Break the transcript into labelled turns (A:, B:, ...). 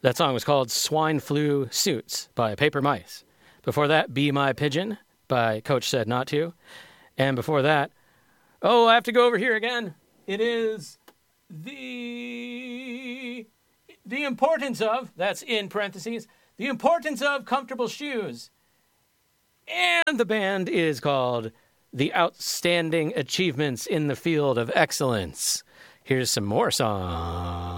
A: That song was called Swine Flu Suits by Paper Mice. Before that, Be My Pigeon by Coach Said Not To. And before that, I have to go over here again. It is the importance of, that's in parentheses, the importance of comfortable shoes. And the band is called The Outstanding Achievements in the Field of Excellence. Here's some more songs.